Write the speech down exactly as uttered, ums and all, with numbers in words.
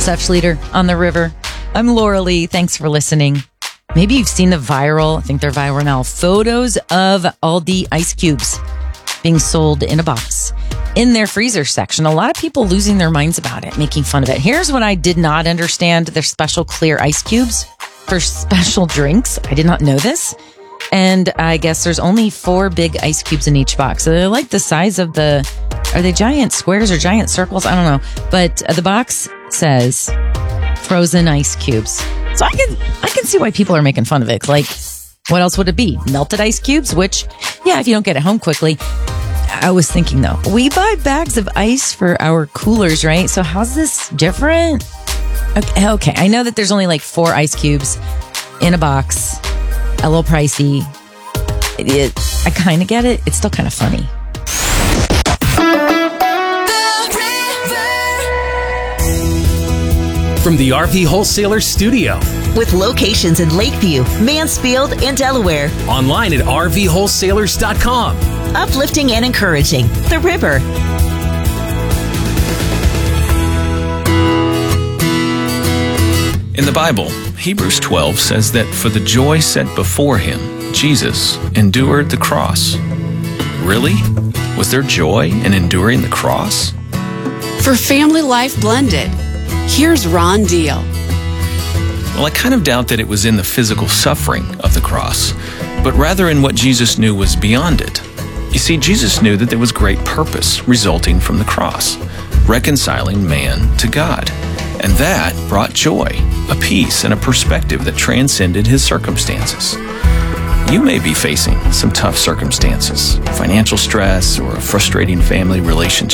Wasatch Leader on the River. I'm Laura Lee. Thanks for listening. Maybe you've seen the viral, I think they're viral now, photos of Aldi ice cubes being sold in a box in their freezer section. A lot of people losing their minds about it, making fun of it. Here's what I did not understand. They're special clear ice cubes for special drinks. I did not know this. And I guess there's only four big ice cubes in each box. So they're like the size of the, are they giant squares or giant circles? I don't know. But the box says frozen ice cubes. So I can I can see why people are making fun of it. Like, what else would it be? Melted ice cubes, which, yeah, if you don't get it home quickly. I was thinking, though, we buy bags of ice for our coolers, right? So how's this different? Okay, okay. I know that there's only like four ice cubes in a box. A little pricey. It, it, I kind of get it. It's still kind of funny. From the R V Wholesaler Studio. With locations in Lakeview, Mansfield, and Delaware. Online at R V wholesalers dot com. Uplifting and encouraging. The River. In the Bible, Hebrews twelve says that for the joy set before him, Jesus endured the cross. Really? Was there joy in enduring the cross? For Family Life Blended, here's Ron Deal. Well, I kind of doubt that it was in the physical suffering of the cross, but rather in what Jesus knew was beyond it. You see, Jesus knew that there was great purpose resulting from the cross, reconciling man to God. And that brought joy, a peace, and a perspective that transcended his circumstances. You may be facing some tough circumstances, financial stress, or a frustrating family relationship.